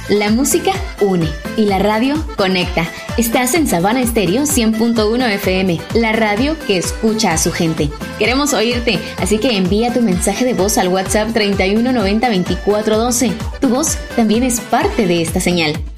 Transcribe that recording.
La música une y la radio conecta. Estás en Sabana Estéreo 100.1 FM, la radio que escucha a su gente. Queremos oírte, así que envía tu mensaje de voz al WhatsApp 3190 2412. Tu voz también es parte de esta señal.